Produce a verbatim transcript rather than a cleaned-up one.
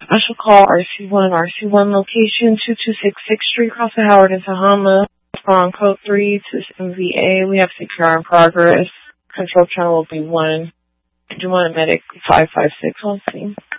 I shall call R C one. R C one location, two two six sixth Street, across the Howard in Tehama. On code three to M V A. We have C P R in progress. Control channel will be one. Do you want a medic five five six on scene?